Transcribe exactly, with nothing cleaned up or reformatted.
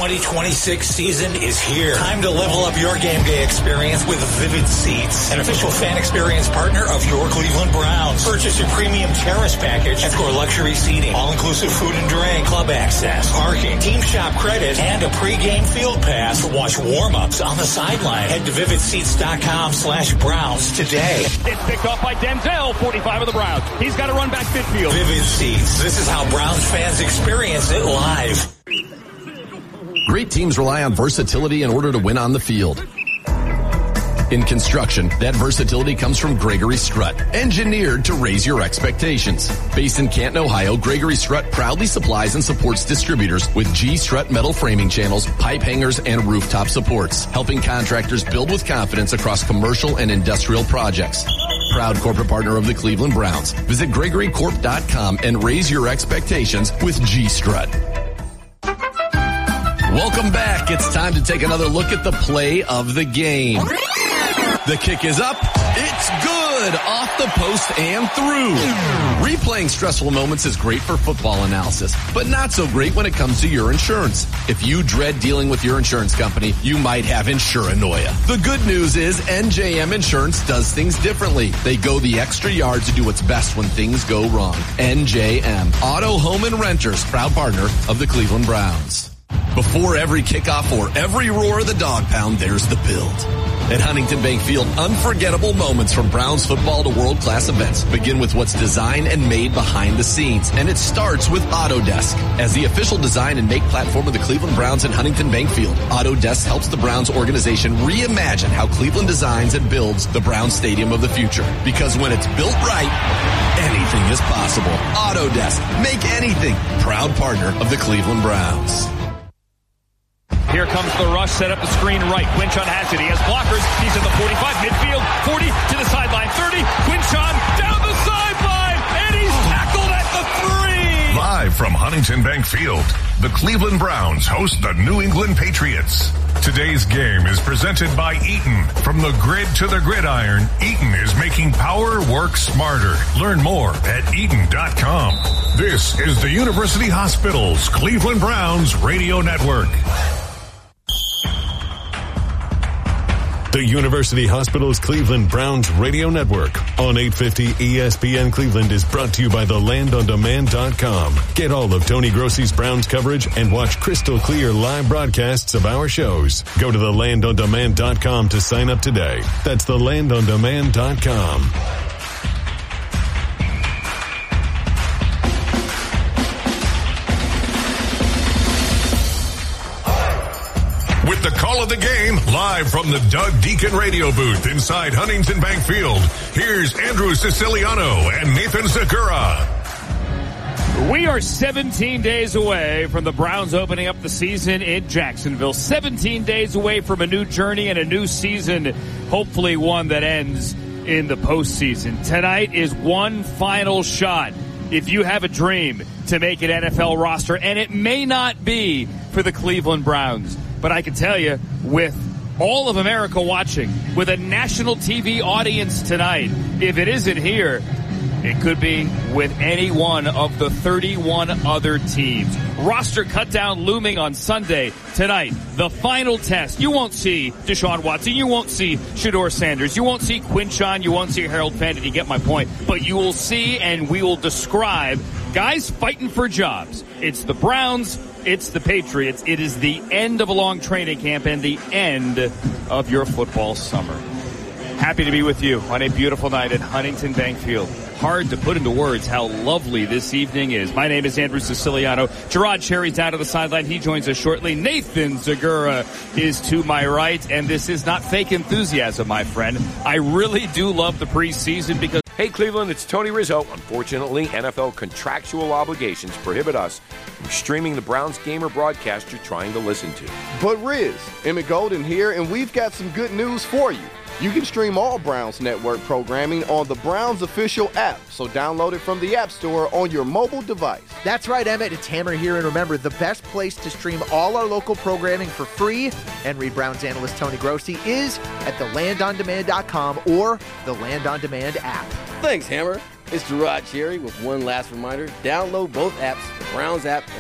twenty twenty-six season is here. Time to level up your game day experience with Vivid Seats, an official fan experience partner of your Cleveland Browns. Purchase your premium terrace package and score luxury seating, all-inclusive food and drink, club access, parking, team shop credit, and a pregame field pass to watch warm-ups on the sideline. Head to vivid seats dot com slash Browns today. It's picked off by Denzel, forty-five of the Browns. He's got to run back midfield. Vivid Seats. This is how Browns fans experience it live. Great teams rely on versatility in order to win on the field. In construction, that versatility comes from Gregory Strut, engineered to raise your expectations. Based in Canton, Ohio, Gregory Strut proudly supplies and supports distributors with G Strut metal framing channels, pipe hangers, and rooftop supports, helping contractors build with confidence across commercial and industrial projects. Proud corporate partner of the Cleveland Browns. Visit gregory corp dot com and raise your expectations with G Strut. Welcome back. It's time to take another look at the play of the game. The kick is up. It's good. Off the post and through. Replaying stressful moments is great for football analysis, but not so great when it comes to your insurance. If you dread dealing with your insurance company, you might have insuranoia. The good news is N J M Insurance does things differently. They go the extra yard to do what's best when things go wrong. N J M, Auto, Home, and Renters, proud partner of the Cleveland Browns. Before every kickoff or every roar of the dog pound, there's the build. At Huntington Bank Field, unforgettable moments from Browns football to world-class events begin with what's designed and made behind the scenes, and it starts with Autodesk. As the official design and make platform of the Cleveland Browns at Huntington Bank Field, Autodesk helps the Browns organization reimagine how Cleveland designs and builds the Browns Stadium of the future. Because when it's built right, anything is possible. Autodesk, make anything. Proud partner of the Cleveland Browns. Here comes the rush, set up the screen right. Quinchon has it. He has blockers. He's at the forty-five, midfield, forty to the sideline, thirty. Quinchon down the sideline, and he's tackled at the three. Live from Huntington Bank Field, the Cleveland Browns host the New England Patriots. Today's game is presented by Eaton. From the grid to the gridiron, Eaton is making power work smarter. Learn more at eaton dot com. This is the University Hospital's Cleveland Browns Radio Network. The University Hospital's Cleveland Browns Radio Network on eight fifty E S P N Cleveland is brought to you by the land on demand dot com. Get all of Tony Grossi's Browns coverage and watch crystal clear live broadcasts of our shows. Go to the land on demand dot com to sign up today. That's the land on demand dot com. With the call of the game, live from the Doug Deacon radio booth inside Huntington Bank Field, here's Andrew Siciliano and Nathan Segura. We are seventeen days away from the Browns opening up the season in Jacksonville. seventeen days away from a new journey and a new season, hopefully one that ends in the postseason. Tonight is one final shot. If you have a dream to make an N F L roster, and it may not be for the Cleveland Browns, but I can tell you, with all of America watching, with a national T V audience tonight, if it isn't here, it could be with any one of the thirty-one other teams. Roster cutdown looming on Sunday. Tonight, the final test. You won't see Deshaun Watson. You won't see Shedeur Sanders. You won't see Quinchon. You won't see Harold Fenton. You get my point. But you will see, and we will describe, guys fighting for jobs. It's the Browns. It's the Patriots. It is the end of a long training camp and the end of your football summer. Happy to be with you on a beautiful night at Huntington Bank Field. Hard to put into words how lovely this evening is. My name is Andrew Siciliano. Gerard Cherry's down to the sideline. He joins us shortly. Nathan Segura is to my right, and this is not fake enthusiasm, my friend. I really do love the preseason because... Hey, Cleveland, it's Tony Rizzo. Unfortunately, N F L contractual obligations prohibit us from streaming the Browns game or broadcast you're trying to listen to. But Riz, Emmett Golden here, and we've got some good news for you. You can stream all Browns Network programming on the Browns official app, so download it from the App Store on your mobile device. That's right, Emmett. It's Hammer here, and remember, the best place to stream all our local programming for free, and read Browns analyst Tony Grossi, is at the land on demand dot com or the Land On Demand app. Thanks, Hammer. It's Gerard Cherry with one last reminder. Download both apps, the Browns app and